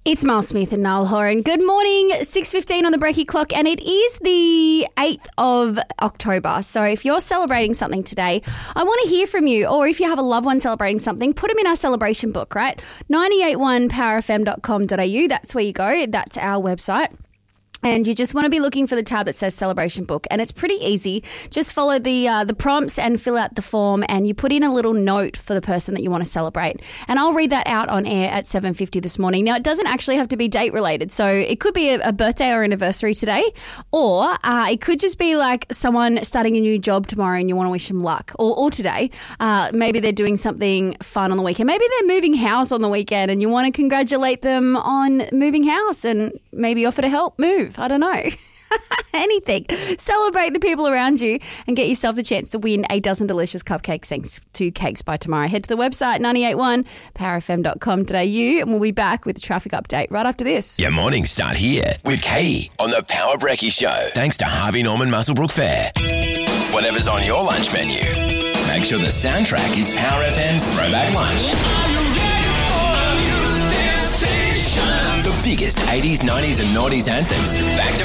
It's Mel Smith and Niall Horan. Good morning, 6:15 on the Breaky Clock, and it is the 8th of October. So if you're celebrating something today, I want to hear from you, or if you have a loved one celebrating something, put them in our celebration book, right? 981powerfm.com.au, that's where you go. That's our website. And you just want to be looking for the tab that says Celebration Book. And it's pretty easy. Just follow the prompts and fill out the form, and you put in a little note for the person that you want to celebrate. And I'll read that out on air at 7:50 this morning. Now, it doesn't actually have to be date related. So it could be a birthday or anniversary today, or it could just be like someone starting a new job tomorrow and you want to wish them luck, or today. Maybe they're doing something fun on the weekend. Maybe they're moving house on the weekend and you want to congratulate them on moving house and maybe offer to help move. I don't know. Anything. Celebrate the people around you and get yourself the chance to win a dozen delicious cupcakes thanks to Cakes by Tomorrow. Head to the website 981powerfm.com.au and we'll be back with the traffic update right after this. Your mornings start here with Kay on the Power Breaky Show. Thanks to Harvey Norman Musselbrook Fair. Whatever's on your lunch menu, make sure the soundtrack is Power FM's Throwback Lunch. The biggest 80s, 90s and noughties anthems back to